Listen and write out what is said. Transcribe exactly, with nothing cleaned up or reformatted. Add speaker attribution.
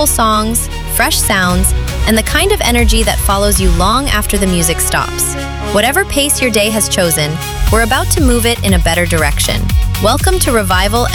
Speaker 1: soulful songs, fresh sounds, and the kind of energy that follows you long after the music stops. Whatever pace your day has chosen, we're about to move it in a better direction. Welcome to Revival